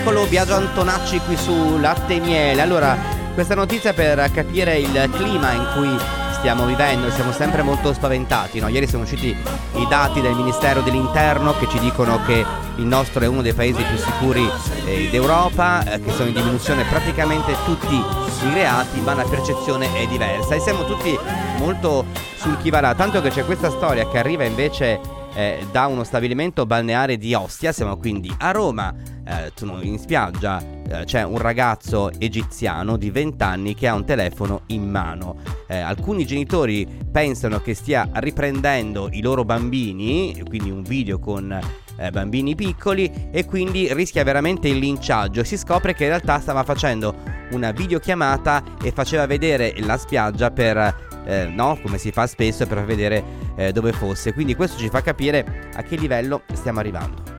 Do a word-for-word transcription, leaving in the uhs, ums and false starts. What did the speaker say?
Eccolo Biagio Antonacci qui su Latte e Miele. Allora, questa notizia per capire il clima in cui stiamo vivendo, siamo sempre molto spaventati, no? Ieri sono usciti i dati del Ministero dell'Interno che ci dicono che il nostro è uno dei paesi più sicuri eh, d'Europa, eh, che sono in diminuzione praticamente tutti i reati, ma la percezione è diversa e siamo tutti molto sul chi va là, tanto che c'è questa storia che arriva invece eh, da uno stabilimento balneare di Ostia. Siamo quindi a Roma, eh, in spiaggia eh, c'è un ragazzo egiziano di venti anni che ha un telefono in mano. Eh, alcuni genitori pensano che stia riprendendo i loro bambini, quindi un video con eh, bambini piccoli, e quindi rischia veramente il linciaggio. Si scopre che in realtà stava facendo una videochiamata e faceva vedere la spiaggia per eh, no, come si fa spesso, per vedere eh, dove fosse. Quindi questo ci fa capire a che livello stiamo arrivando.